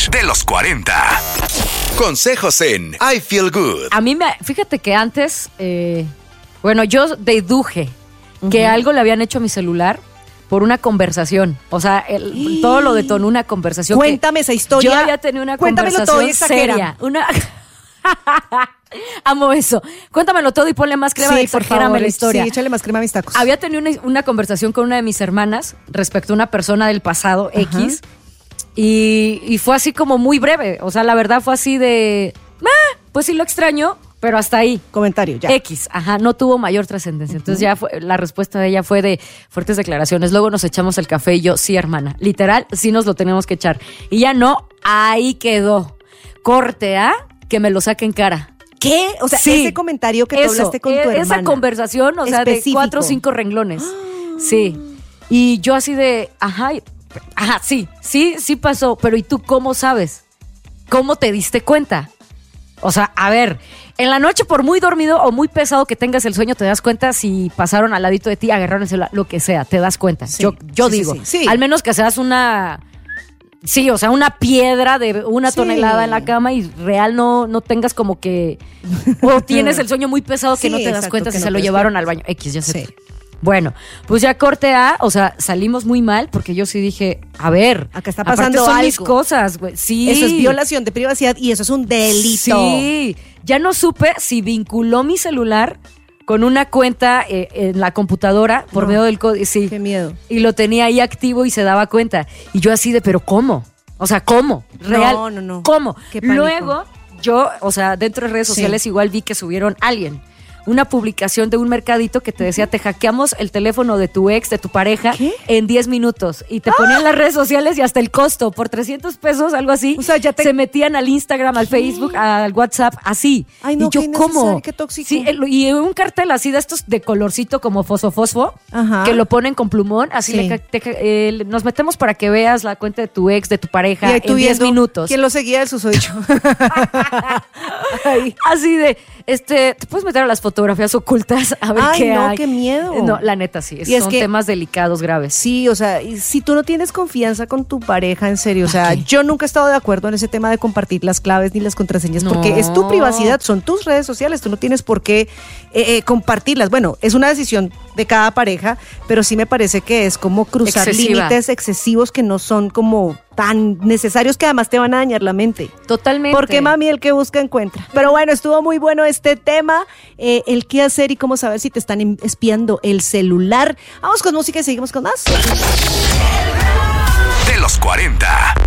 Challenge de los 40. Consejos en I Feel Good. A mí fíjate que antes, yo deduje que algo le habían hecho a mi celular por una conversación. O sea, todo lo detonó una conversación. Cuéntame esa historia. Yo había tenido una Cuéntamelo conversación todo, seria. Amo eso. Cuéntamelo todo y ponle más crema, exagérame la historia. Sí, échale más crema a mis tacos. Había tenido una conversación con una de mis hermanas respecto a una persona del pasado, X, y fue así como muy breve. O sea, la verdad fue así de, pues sí lo extraño, pero hasta ahí. Comentario, ya. X, no tuvo mayor trascendencia. Entonces ya la respuesta de ella fue de fuertes declaraciones. Luego nos echamos el café y yo, sí, hermana. Literal, sí nos lo tenemos que echar. Y ya no, ahí quedó. Corte A, que me lo saque en cara. ¿Qué? O sea, sí, ese comentario que tú hablaste con tu hermana. Esa conversación, o sea, específico. De 4 o 5 renglones. Sí. Y yo así de, sí pasó. Pero ¿y tú cómo sabes? ¿Cómo te diste cuenta? O sea, a ver, en la noche, por muy dormido o muy pesado que tengas el sueño, te das cuenta si pasaron al ladito de ti, agarraron el celular, lo que sea, te das cuenta. Sí, yo digo, sí. Al menos que seas una piedra de 1 tonelada en la cama y real no tengas como que, o tienes el sueño muy pesado que no te das cuenta si se lo llevaron al baño. X, ya sé. Sí. Bueno, pues ya corte A, o sea, salimos muy mal porque yo sí dije, a ver, acá está pasando son algo. Mis cosas, güey. Sí. Eso es violación de privacidad y eso es un delito. Sí, ya no supe si vinculó mi celular con una cuenta en la computadora por medio del código. Sí. Qué miedo. Y lo tenía ahí activo y se daba cuenta. Y yo así de, ¿pero cómo? O sea, ¿cómo? Real. No. ¿Cómo? Qué pánico. Luego, yo, o sea, dentro de redes sociales igual vi que subieron una publicación de un mercadito que te decía, te hackeamos el teléfono de tu ex, de tu pareja, en 10 minutos. Y te ponían las redes sociales y hasta el costo, por 300 pesos, algo así. O sea, ya se metían al Instagram, al Facebook, al WhatsApp, así. Ay, no, y yo, qué ¿cómo? Qué tóxico. Sí, y un cartel así de estos de colorcito como fosfo, que lo ponen con plumón, así nos metemos para que veas la cuenta de tu ex, de tu pareja, en 10 minutos. ¿Quién lo seguía? El susodicho. Así de, te puedes meter a las fotografías ocultas a ver qué hay. Qué miedo. No, la neta sí, son temas delicados, graves. Sí, o sea, si tú no tienes confianza con tu pareja, en serio, o sea, yo nunca he estado de acuerdo en ese tema de compartir las claves ni las contraseñas, porque es tu privacidad, son tus redes sociales, tú no tienes por qué compartirlas. Bueno, es una decisión de cada pareja, pero sí me parece que es como cruzar límites excesivos que no son como tan necesarios, que además te van a dañar la mente. Totalmente. Porque mami, el que busca encuentra. Pero bueno, estuvo muy bueno este tema, el qué hacer y cómo saber si te están espiando el celular. Vamos con música y seguimos con más. De los 40.